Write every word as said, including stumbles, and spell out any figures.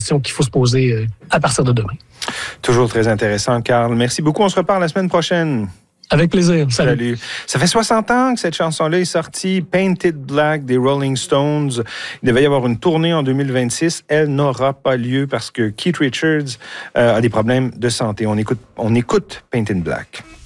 questions qu'il faut se poser euh, à partir de demain. Toujours très intéressant, Carl. Merci beaucoup. On se reparle la semaine prochaine. Avec plaisir. Salut. Salut. Ça fait soixante ans que cette chanson-là est sortie, Painted Black des Rolling Stones. Il devait y avoir une tournée en deux mille vingt-six. Elle n'aura pas lieu parce que Keith Richards euh, a des problèmes de santé. On écoute, on écoute Painted Black.